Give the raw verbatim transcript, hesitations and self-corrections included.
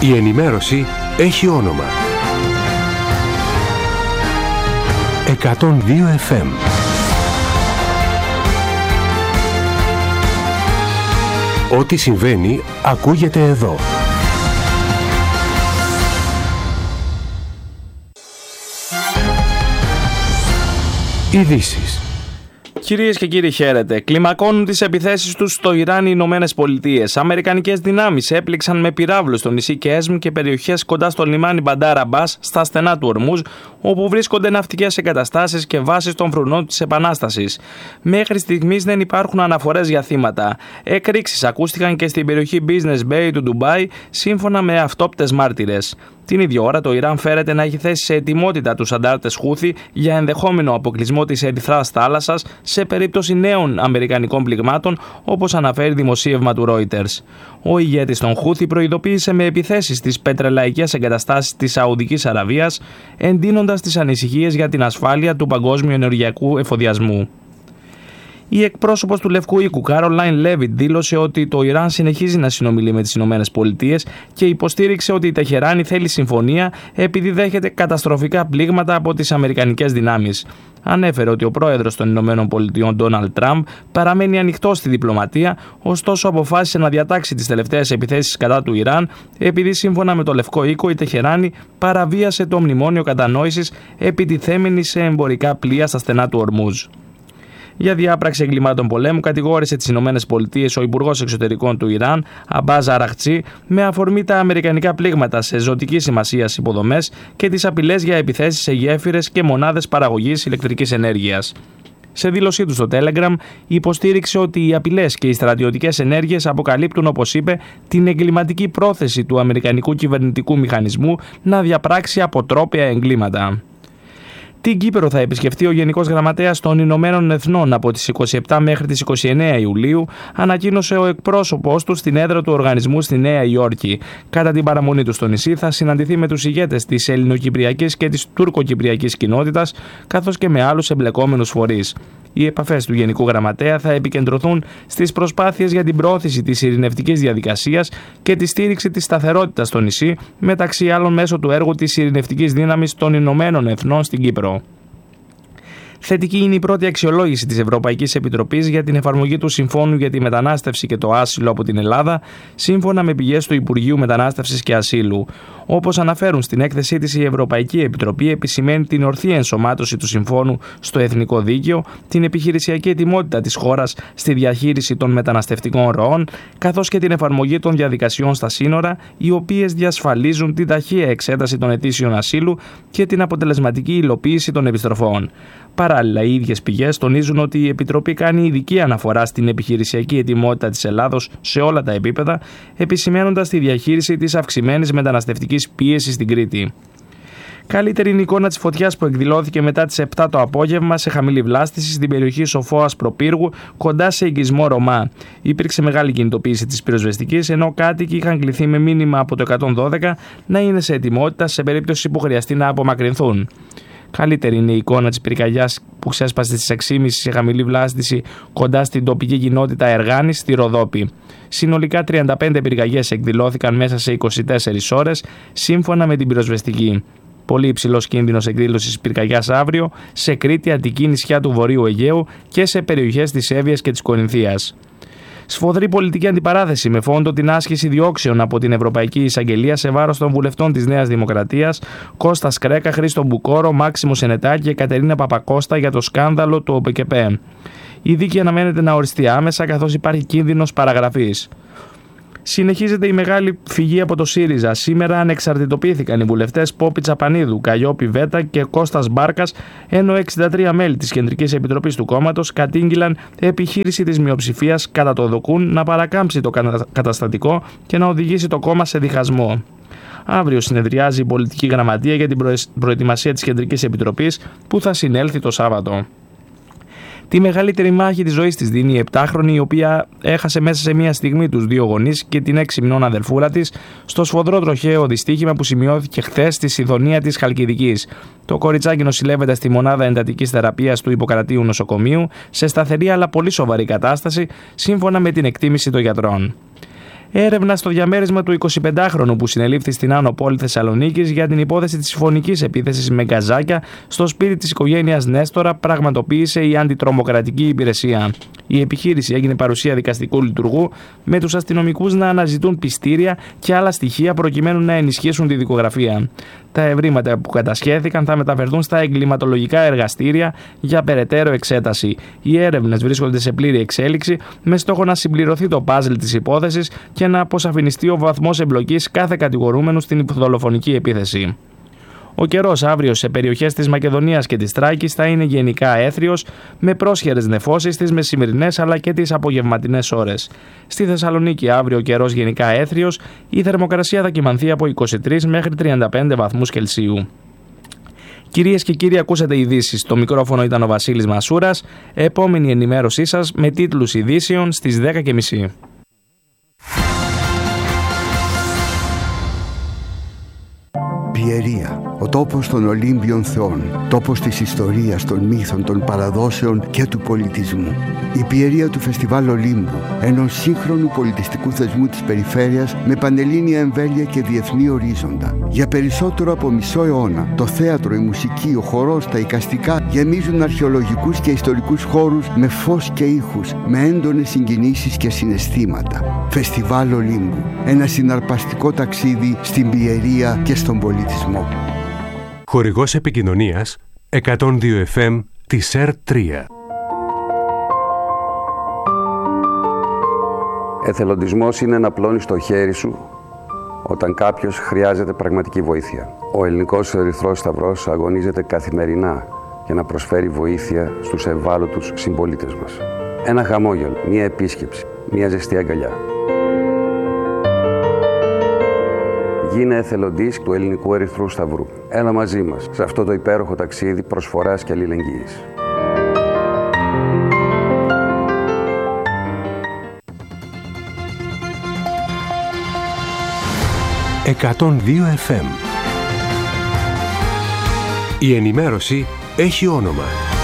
Η ενημέρωση έχει όνομα. εκατόν δύο εφ εμ. Ό,τι συμβαίνει ακούγεται εδώ. Ειδήσεις. Κυρίες και κύριοι, χαίρετε. Κλιμακώνουν τις επιθέσεις τους στο Ιράν οι Ηνωμένες Πολιτείες. Αμερικανικές δυνάμεις έπληξαν με πυράβλους στο νησί Κέσμ και περιοχές κοντά στο λιμάνι Μπαντάρ Αμπάς, στα στενά του Ορμούζ, όπου βρίσκονται ναυτικές εγκαταστάσεις και βάσεις των φρουρνών της Επανάστασης. Μέχρι στιγμής δεν υπάρχουν αναφορές για θύματα. Εκρήξεις ακούστηκαν και στην περιοχή Business Bay του Ντουμπάι, σύμφωνα με αυτόπτες μάρτυρες. Την ίδια ώρα, το Ιράν φέρεται να έχει θέσει σε ετοιμότητα τους αντάρτες Χούθι για ενδεχόμενο αποκλεισμό της Ερυθράς θάλασσας σε περίπτωση νέων αμερικανικών πληγμάτων, όπως αναφέρει δημοσίευμα του Reuters. Ο ηγέτης των Χούθι προειδοποίησε με επιθέσεις στις πετρελαϊκές εγκαταστάσεις της Σαουδικής Αραβίας, εντείνοντας τις ανησυχίες για την ασφάλεια του παγκόσμιου ενεργειακού εφοδιασμού. Η εκπρόσωπος του Λευκού Οίκου, Κάρολάιν Λέβιτ, δήλωσε ότι το Ιράν συνεχίζει να συνομιλεί με τις Ηνωμένες Πολιτείες και υποστήριξε ότι η Τεχεράνη θέλει συμφωνία επειδή δέχεται καταστροφικά πλήγματα από τις αμερικανικές δυνάμεις. Ανέφερε ότι ο πρόεδρος των Ηνωμένων Πολιτειών, Ντόναλντ Τραμπ, παραμένει ανοιχτός στη διπλωματία, ωστόσο αποφάσισε να διατάξει τις τελευταίες επιθέσεις κατά του Ιράν, επειδή σύμφωνα με το Λευκό Οίκο η Τεχεράνη παραβίασε το μνημόνιο κατανόησης επιτιθέμενη σε εμπορικά πλοία στα στενά του Ορμούζ. Για διάπραξη εγκλημάτων πολέμου κατηγόρησε τις Ηνωμένες Πολιτείες ο Υπουργός Εξωτερικών του Ιράν, Αμπάζ Αραχτσί, με αφορμή τα αμερικανικά πλήγματα σε ζωτικής σημασίας υποδομές και τις απειλές για επιθέσεις σε γέφυρες και μονάδες παραγωγής ηλεκτρικής ενέργειας. Σε δήλωσή του στο Telegram, υποστήριξε ότι οι απειλές και οι στρατιωτικές ενέργειες αποκαλύπτουν, όπως είπε, την εγκληματική πρόθεση του αμερικανικού κυβερνητικού μηχανισμού να διαπράξει αποτρόπαια εγκλήματα. Την Κύπρο θα επισκεφτεί ο Γενικός Γραμματέας των Ηνωμένων Εθνών από τις είκοσι επτά μέχρι τις είκοσι εννέα Ιουλίου, ανακοίνωσε ο εκπρόσωπός του στην έδρα του οργανισμού στη Νέα Υόρκη. Κατά την παραμονή του στο νησί θα συναντηθεί με τους ηγέτες της ελληνοκυπριακής και της τουρκοκυπριακής κοινότητας, καθώς και με άλλους εμπλεκόμενους φορείς. Οι επαφές του Γενικού Γραμματέα θα επικεντρωθούν στις προσπάθειες για την προώθηση της ειρηνευτικής διαδικασίας και τη στήριξη της σταθερότητας στο νησί, μεταξύ άλλων μέσω του έργου της ειρηνευτικής δύναμης των Ηνωμένων Εθνών στην Κύπρο. Θετική είναι η πρώτη αξιολόγηση της Ευρωπαϊκής Επιτροπής για την εφαρμογή του Συμφώνου για τη Μετανάστευση και το Άσυλο από την Ελλάδα, σύμφωνα με πηγές του Υπουργείου Μετανάστευσης και Ασύλου. Όπως αναφέρουν στην έκθεσή της, η Ευρωπαϊκή Επιτροπή επισημαίνει την ορθή ενσωμάτωση του Συμφώνου στο εθνικό δίκαιο, την επιχειρησιακή ετοιμότητα της χώρας στη διαχείριση των μεταναστευτικών ροών, καθώς και την εφαρμογή των διαδικασιών στα σύνορα, οι οποίες διασφαλίζουν την ταχεία εξέταση των αιτήσεων ασύλου και την αποτελεσματική υλοποίηση των επιστροφών. Παράλληλα, οι ίδιες πηγές τονίζουν ότι η Επιτροπή κάνει ειδική αναφορά στην επιχειρησιακή ετοιμότητα της Ελλάδος σε όλα τα επίπεδα, επισημαίνοντας τη διαχείριση της αυξημένης μεταναστευτικής πίεσης στην Κρήτη. Καλύτερη είναι η εικόνα της φωτιάς που εκδηλώθηκε μετά τις επτά το απόγευμα σε χαμηλή βλάστηση στην περιοχή Σοφόας Προπύργου, κοντά σε οικισμό Ρωμά. Υπήρξε μεγάλη κινητοποίηση της πυροσβεστικής, ενώ κάτοικοι είχαν κληθεί με μήνυμα από το εκατόν δώδεκα να είναι σε ετοιμότητα σε περίπτωση που χρειαστεί να απομακρυνθούν. Καλύτερη είναι η εικόνα της πυρκαγιάς που ξέσπασε στις έξι και μισή σε χαμηλή βλάστηση κοντά στην τοπική κοινότητα Εργάνης στη Ροδόπη. Συνολικά τριάντα πέντε πυρκαγιές εκδηλώθηκαν μέσα σε είκοσι τέσσερις ώρες, σύμφωνα με την πυροσβεστική. Πολύ υψηλός κίνδυνος εκδήλωσης πυρκαγιάς αύριο σε Κρήτη, Αττική, νησιά του Βορείου Αιγαίου και σε περιοχές της Εύβοιας και της Κορινθίας. Σφοδρή πολιτική αντιπαράθεση με φόντο την άσκηση διώξεων από την Ευρωπαϊκή Εισαγγελία σε βάρος των βουλευτών της Νέας Δημοκρατίας Κώστας Κρέκα, Χρήστο Μπουκόρο, Μάξιμο Σενετάκη και Κατερίνα Παπακώστα για το σκάνδαλο του ΟΠΕΚΕΠΕ. Η δίκη αναμένεται να οριστεί άμεσα, καθώς υπάρχει κίνδυνος παραγραφής. Συνεχίζεται η μεγάλη φυγή από το ΣΥΡΙΖΑ. Σήμερα ανεξαρτητοποιήθηκαν οι βουλευτές Πόπη Τσαπανίδου, Καϊόπη Βέτα και Κώστας Μπάρκας, ενώ εξήντα τρία μέλη της Κεντρικής Επιτροπής του κόμματος κατήγγειλαν επιχείρηση της μειοψηφίας κατά το ΔΟΚΟΥΝ να παρακάμψει το καταστατικό και να οδηγήσει το κόμμα σε διχασμό. Αύριο συνεδριάζει η Πολιτική Γραμματεία για την προετοιμασία της Κεντρικής Επιτροπής που θα συνέλθει το Σάββατο. Τη μεγαλύτερη μάχη της ζωής της δίνει η επτάχρονη, η οποία έχασε μέσα σε μία στιγμή τους δύο γονείς και την έξι μηνών αδελφούλα της στο σφοδρό τροχαίο δυστύχημα που σημειώθηκε χθες στη Σιδωνία της Χαλκιδικής. Το κοριτσάκι νοσηλεύεται στη μονάδα εντατικής θεραπείας του Ιπποκρατίου νοσοκομείου σε σταθερή αλλά πολύ σοβαρή κατάσταση, σύμφωνα με την εκτίμηση των γιατρών. Έρευνα στο διαμέρισμα του εικοσιπεντάχρονου που συνελήφθη στην Άνω Πόλη Θεσσαλονίκης για την υπόθεση της συμφωνικής επίθεσης με γκαζάκια στο σπίτι της οικογένειας Νέστορα πραγματοποίησε η Αντιτρομοκρατική Υπηρεσία. Η επιχείρηση έγινε παρουσία δικαστικού λειτουργού, με τους αστυνομικούς να αναζητούν πιστήρια και άλλα στοιχεία προκειμένου να ενισχύσουν τη δικογραφία. Τα ευρήματα που κατασχέθηκαν θα μεταφερθούν στα εγκληματολογικά εργαστήρια για περαιτέρω εξέταση. Οι έρευνες βρίσκονται σε πλήρη εξέλιξη, με στόχο να συμπληρωθεί το πάζλ της υπόθεσης και να αποσαφινιστεί ο βαθμός εμπλοκής κάθε κατηγορούμενου στην δολοφονική επίθεση. Ο καιρός αύριο σε περιοχές της Μακεδονίας και της Θράκης θα είναι γενικά έθριος, με πρόσχερες νεφώσεις στις μεσημερινές αλλά και τις απογευματινές ώρες. Στη Θεσσαλονίκη αύριο ο καιρός γενικά έθριος, η θερμοκρασία θα κυμανθεί από είκοσι τρεις μέχρι τριάντα πέντε βαθμούς Κελσίου. Κυρίες και κύριοι, ακούσατε ειδήσεις. Το μικρόφωνο ήταν ο Βασίλης Μασούρας. Επόμενη ενημέρωσή σας με τίτλους ειδήσεων στις δέκα και μισή. Πιερία, ο τόπος των Ολύμπιων θεών, τόπος της ιστορίας, των μύθων, των παραδόσεων και του πολιτισμού. Η Πιερία του Φεστιβάλ Ολύμπου, ενός σύγχρονου πολιτιστικού θεσμού της περιφέρειας με πανελλήνια εμβέλεια και διεθνή ορίζοντα. Για περισσότερο από μισό αιώνα, το θέατρο, η μουσική, ο χορός, τα εικαστικά γεμίζουν αρχαιολογικούς και ιστορικούς χώρους με φως και ήχους, με έντονες συγκινήσεις και συναισθήματα. Φεστιβάλ Ολύμπου, ένα συναρπαστικό ταξίδι στην Πιερία και στον πολιτισμό. Χορηγός επικοινωνίας εκατόν δύο εφ εμ της ΕΡ τρία. Εθελοντισμός είναι να πλώνεις το χέρι σου όταν κάποιος χρειάζεται πραγματική βοήθεια. Ο Ελληνικός Ερυθρός Σταυρός αγωνίζεται καθημερινά για να προσφέρει βοήθεια στους ευάλωτους συμπολίτες μας. Ένα χαμόγελο, μία επίσκεψη, μία ζεστή αγκαλιά. Γίνε εθελοντής του Ελληνικού Ερυθρού Σταυρού. Έλα μαζί μας σε αυτό το υπέροχο ταξίδι προσφοράς και αλληλεγγύης. εκατόν δύο εφ εμ. Η ενημέρωση έχει όνομα.